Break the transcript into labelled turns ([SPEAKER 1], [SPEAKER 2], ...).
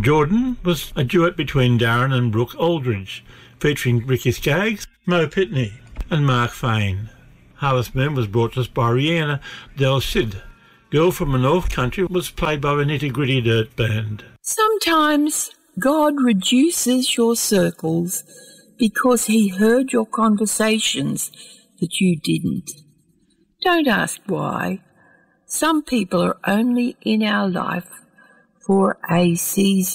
[SPEAKER 1] Jordan was a duet between Darren and Brooke Aldridge, featuring Ricky Skaggs, Mo Pitney and Mark Fane. Harvest Moon was brought to us by Rihanna Del Cid. Girl from the North Country was played by the Nitty Gritty Dirt Band.
[SPEAKER 2] Sometimes God reduces your circles because he heard your conversations that you didn't. Don't ask why. Some people are only in our life for a season.